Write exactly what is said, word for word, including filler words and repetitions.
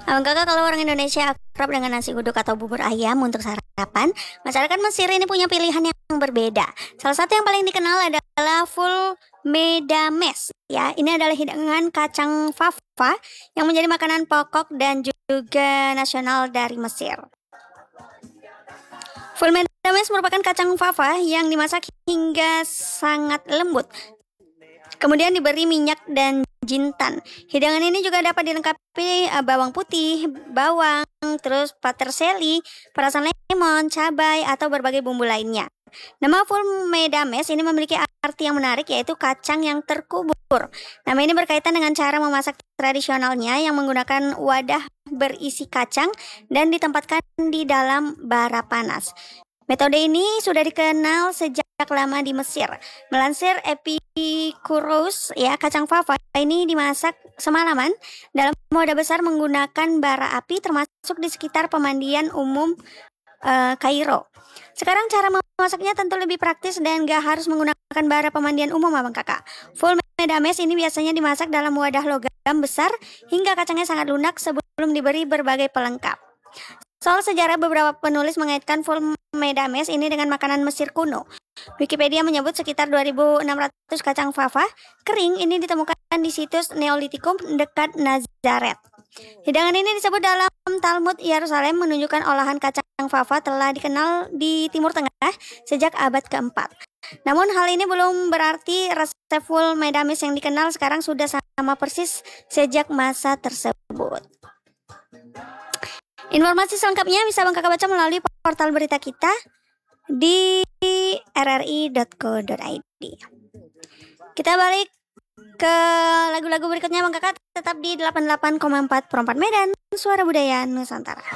Abang Kakak, kalau orang Indonesia akrab dengan nasi uduk atau bubur ayam untuk sarapan, masyarakat Mesir ini punya pilihan yang berbeda. Salah satu yang paling dikenal adalah full medames. Ya, ini adalah hidangan kacang fava yang menjadi makanan pokok dan juga nasional dari Mesir. Full medames merupakan kacang fava yang dimasak hingga sangat lembut, kemudian diberi minyak dan jintan. Hidangan ini juga dapat dilengkapi uh, bawang putih, bawang, terus paterseli, perasan lemon, cabai, atau berbagai bumbu lainnya. Nama full medames ini memiliki arti yang menarik, yaitu kacang yang terkubur. Nama ini berkaitan dengan cara memasak tradisionalnya yang menggunakan wadah berisi kacang dan ditempatkan di dalam bara panas. Metode ini sudah dikenal sejak lama di Mesir. Melansir Epicurus, ya, kacang fava ini dimasak semalaman dalam wadah besar menggunakan bara api, termasuk di sekitar pemandian umum uh, Kairo. Sekarang cara memasaknya tentu lebih praktis dan gak harus menggunakan bara pemandian umum, Abang Kakak. Full medames ini biasanya dimasak dalam wadah logam besar hingga kacangnya sangat lunak sebelum diberi berbagai pelengkap. Soal sejarah, beberapa penulis mengaitkan full medames ini dengan makanan Mesir kuno. Wikipedia menyebut sekitar dua ribu enam ratus kacang fava kering ini ditemukan di situs Neolitikum dekat Nazaret. Hidangan ini disebut dalam Talmud Yerusalem, menunjukkan olahan kacang fava telah dikenal di Timur Tengah sejak abad keempat. Namun hal ini belum berarti resep full medames yang dikenal sekarang sudah sama persis sejak masa tersebut. Informasi selengkapnya bisa Abang Kakak baca melalui portal berita kita di r r i dot co dot i d. Kita balik ke lagu-lagu berikutnya, Abang Kakak. Tetap di delapan puluh delapan koma empat Perempat Medan, Suara Budaya Nusantara.